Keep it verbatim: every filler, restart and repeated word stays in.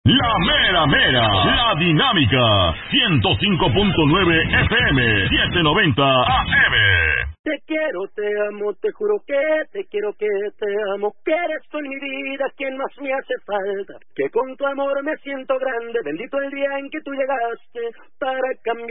La mera mera, la dinámica, ciento cinco punto nueve F M, setecientos noventa A M. Te quiero, te amo, te juro que te quiero, que te amo, que eres tú en mi vida quien más me hace falta, que con tu amor me siento grande, bendito el día en que tú llegaste para cambiar